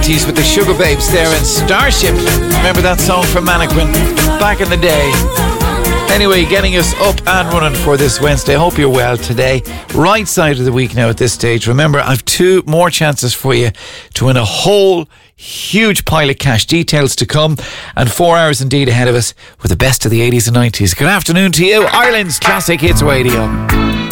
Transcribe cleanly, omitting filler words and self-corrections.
90s with the Sugar Babes there and Starship. Remember that song from Mannequin back in the day? Anyway, getting us up and running for this Wednesday. I hope you're well today. Right side of the week now at this stage. Remember, I've 2 more chances for you to win a whole huge pile of cash. Details to come, and 4 hours indeed ahead of us with the best of the 80s and 90s. Good afternoon to you, Ireland's Classic Hits Radio.